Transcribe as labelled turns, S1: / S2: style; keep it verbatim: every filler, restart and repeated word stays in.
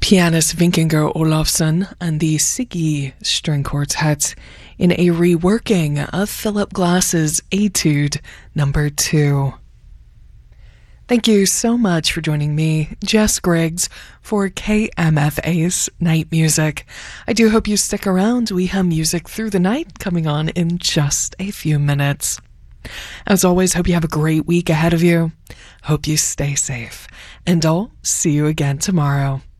S1: pianist Vinkinger Olofsson and the Siggy String Quartet in a reworking of Philip Glass's Etude number two. Thank you so much for joining me, Jess Griggs, for K M F A's Night Music. I do hope you stick around. We have music through the night coming on in just a few minutes. As always, hope you have a great week ahead of you. Hope you stay safe. And I'll see you again tomorrow.